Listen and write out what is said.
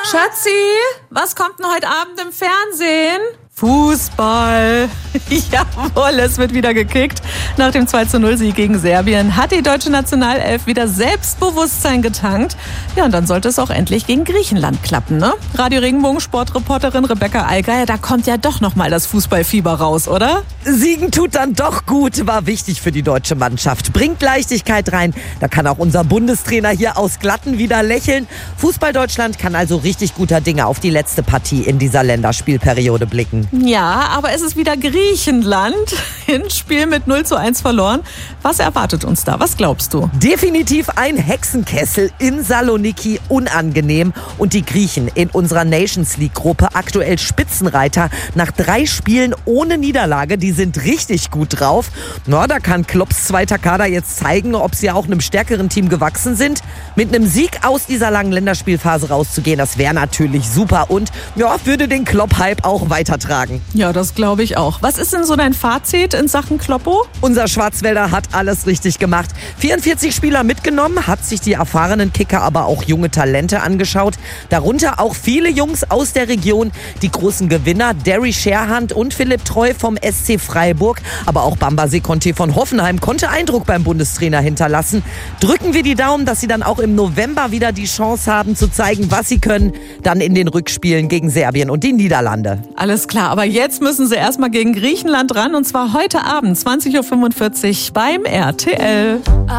Schatzi, was kommt denn heute Abend im Fernsehen? Fußball. Jawohl, es wird wieder gekickt. Nach dem 2:0-Sieg gegen Serbien hat die deutsche Nationalelf wieder Selbstbewusstsein getankt. Ja, und dann sollte es auch endlich gegen Griechenland klappen, ne? Radio Regenbogen Sportreporterin Rebecca Allgeier, da kommt ja doch nochmal das Fußballfieber raus, oder? Siegen tut dann doch gut, war wichtig für die deutsche Mannschaft. Bringt Leichtigkeit rein. Da kann auch unser Bundestrainer hier aus Glatten wieder lächeln. Fußball Deutschland kann also richtig guter Dinge auf die letzte Partie in dieser Länderspielperiode blicken. Ja, aber es ist wieder Griechenland. Hinspiel mit 0:1 verloren. Was erwartet uns da? Was glaubst du? Definitiv ein Hexenkessel in Saloniki, unangenehm. Und die Griechen in unserer Nations League-Gruppe, aktuell Spitzenreiter, nach 3 Spielen ohne Niederlage, die sind richtig gut drauf. Na, da kann Klopps zweiter Kader jetzt zeigen, ob sie auch einem stärkeren Team gewachsen sind. Mit einem Sieg aus dieser langen Länderspielphase rauszugehen, das wäre natürlich super und ja, würde den Klopp-Hype auch weitertragen. Ja, das glaube ich auch. Was ist denn so dein Fazit in Sachen Kloppo? Unser Schwarzwälder hat alles richtig gemacht. 44 Spieler mitgenommen, hat sich die erfahrenen Kicker, aber auch junge Talente angeschaut. Darunter auch viele Jungs aus der Region. Die großen Gewinner, Derry Scherhand und Philipp Treu vom SC Freiburg. Aber auch Bamba Seconte von Hoffenheim konnte Eindruck beim Bundestrainer hinterlassen. Drücken wir die Daumen, dass sie dann auch im November wieder die Chance haben zu zeigen, was sie können. Dann in den Rückspielen gegen Serbien und die Niederlande. Alles klar, aber jetzt müssen sie erstmal gegen Griechenland ran und zwar heute Abend 20:45 Uhr beim RTL.